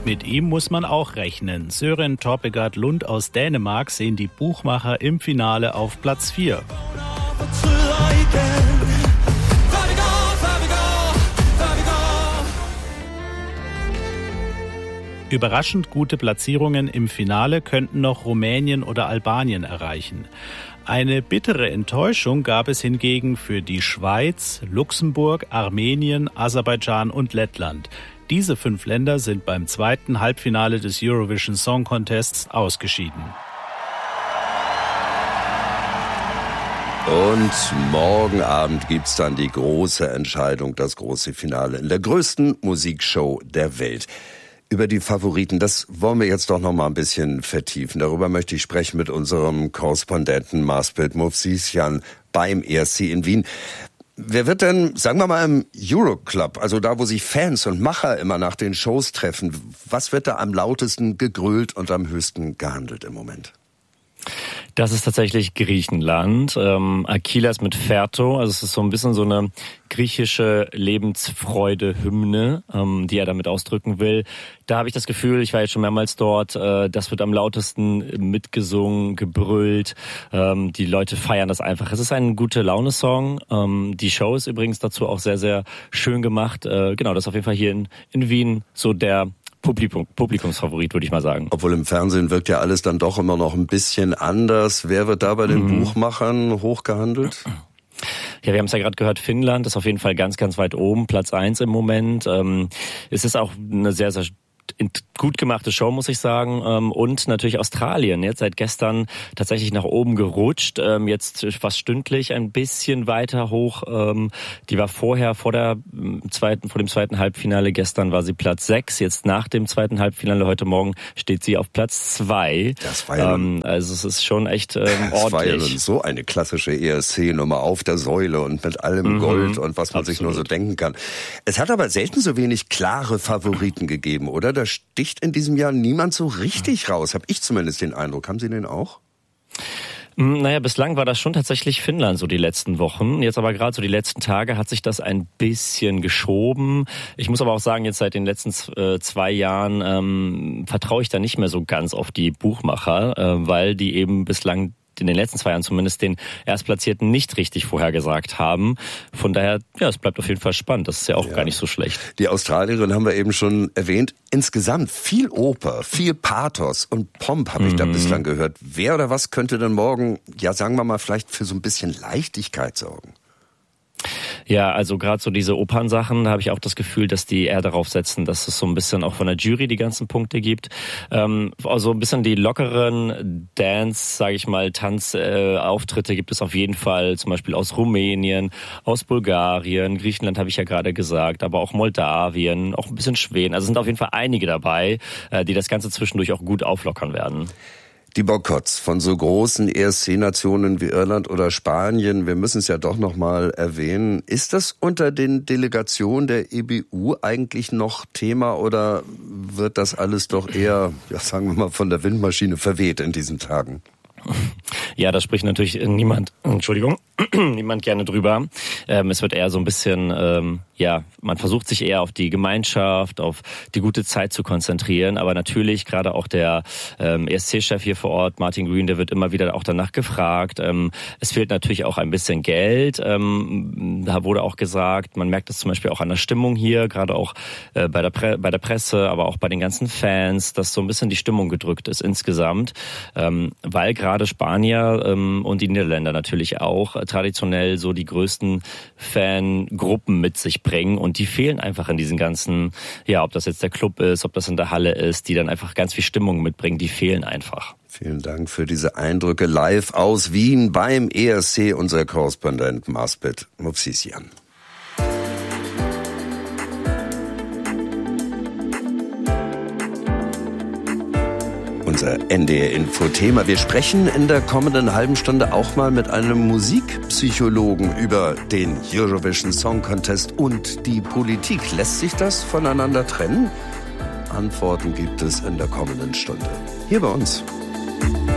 Mit ihm muss man auch rechnen. Søren Torpegaard Lund aus Dänemark sehen die Buchmacher im Finale auf Platz 4. Überraschend gute Platzierungen im Finale könnten noch Rumänien oder Albanien erreichen. Eine bittere Enttäuschung gab es hingegen für die Schweiz, Luxemburg, Armenien, Aserbaidschan und Lettland. Diese 5 Länder sind beim zweiten Halbfinale des Eurovision Song Contests ausgeschieden. Und morgen Abend gibt's dann die große Entscheidung, das große Finale in der größten Musikshow der Welt. Über die Favoriten, das wollen wir jetzt doch noch mal ein bisschen vertiefen. Darüber möchte ich sprechen mit unserem Korrespondenten Masbet Movsisyan beim ESC in Wien. Wer wird denn, sagen wir mal, im Euroclub, also da, wo sich Fans und Macher immer nach den Shows treffen, was wird da am lautesten gegrölt und am höchsten gehandelt im Moment? Das ist tatsächlich Griechenland. Achilles mit Ferto, also es ist so ein bisschen so eine griechische Lebensfreude-Hymne, die er damit ausdrücken will. Da habe ich das Gefühl, ich war jetzt schon mehrmals dort, das wird am lautesten mitgesungen, gebrüllt. Die Leute feiern das einfach. Es ist ein Gute-Laune-Song. Die Show ist übrigens dazu auch sehr, sehr schön gemacht. Genau, das ist auf jeden Fall hier in Wien so der Publikumsfavorit, würde ich mal sagen. Obwohl im Fernsehen wirkt ja alles dann doch immer noch ein bisschen anders. Wer wird da bei den Buchmachern hochgehandelt? Ja, wir haben es ja gerade gehört, Finnland ist auf jeden Fall ganz, ganz weit oben, Platz 1 im Moment. Es ist auch eine sehr, sehr gut gemachte Show, muss ich sagen. Und natürlich Australien, jetzt seit gestern tatsächlich nach oben gerutscht. Jetzt fast stündlich ein bisschen weiter hoch. Die war vorher, vor dem zweiten Halbfinale. Gestern war sie Platz 6. Jetzt nach dem zweiten Halbfinale heute Morgen steht sie auf Platz 2. Das war ja also es ist schon echt ordentlich. Das war ja so eine klassische ESC-Nummer auf der Säule und mit allem Gold und was man sich nur so denken kann. Es hat aber selten so wenig klare Favoriten gegeben, oder? Da sticht in diesem Jahr niemand so richtig raus, habe ich zumindest den Eindruck. Haben Sie den auch? Naja, bislang war das schon tatsächlich Finnland so die letzten Wochen. Jetzt aber gerade so die letzten Tage hat sich das ein bisschen geschoben. Ich muss aber auch sagen, jetzt seit den letzten 2 Jahren vertraue ich da nicht mehr so ganz auf die Buchmacher, weil die eben bislang in den letzten 2 Jahren zumindest den Erstplatzierten nicht richtig vorhergesagt haben. Von daher, ja, es bleibt auf jeden Fall spannend. Das ist ja auch gar nicht so schlecht. Die Australierin haben wir eben schon erwähnt. Insgesamt viel Oper, viel Pathos und Pomp habe ich da bislang gehört. Wer oder was könnte denn morgen, ja sagen wir mal, vielleicht für so ein bisschen Leichtigkeit sorgen? Ja, also gerade so diese Opernsachen, da habe ich auch das Gefühl, dass die eher darauf setzen, dass es so ein bisschen auch von der Jury die ganzen Punkte gibt. Also ein bisschen die lockeren Dance, sage ich mal, Tanzauftritte gibt es auf jeden Fall, zum Beispiel aus Rumänien, aus Bulgarien, Griechenland habe ich ja gerade gesagt, aber auch Moldawien, auch ein bisschen Schweden. Also sind auf jeden Fall einige dabei, die das Ganze zwischendurch auch gut auflockern werden. Die Boykotts von so großen ESC-Nationen wie Irland oder Spanien, wir müssen es ja doch noch mal erwähnen. Ist das unter den Delegationen der EBU eigentlich noch Thema oder wird das alles doch eher, ja sagen wir mal, von der Windmaschine verweht in diesen Tagen? Ja, da spricht natürlich niemand gerne drüber. Es wird eher so ein bisschen, man versucht sich eher auf die Gemeinschaft, auf die gute Zeit zu konzentrieren. Aber natürlich, gerade auch der ESC-Chef hier vor Ort, Martin Green, der wird immer wieder auch danach gefragt. Es fehlt natürlich auch ein bisschen Geld. Da wurde auch gesagt, man merkt das zum Beispiel auch an der Stimmung hier, gerade auch bei der Presse, aber auch bei den ganzen Fans, dass so ein bisschen die Stimmung gedrückt ist insgesamt, weil gerade Spanier und die Niederländer natürlich auch traditionell so die größten Fangruppen mit sich bringen und die fehlen einfach in diesen ganzen, ja, ob das jetzt der Club ist, ob das in der Halle ist, die dann einfach ganz viel Stimmung mitbringen, die fehlen einfach. Vielen Dank für diese Eindrücke live aus Wien beim ESC, unser Korrespondent Masbet Movsisyan. Unser NDR-Info-Thema. Wir sprechen in der kommenden halben Stunde auch mal mit einem Musikpsychologen über den Eurovision Song Contest und die Politik. Lässt sich das voneinander trennen? Antworten gibt es in der kommenden Stunde. Hier bei uns.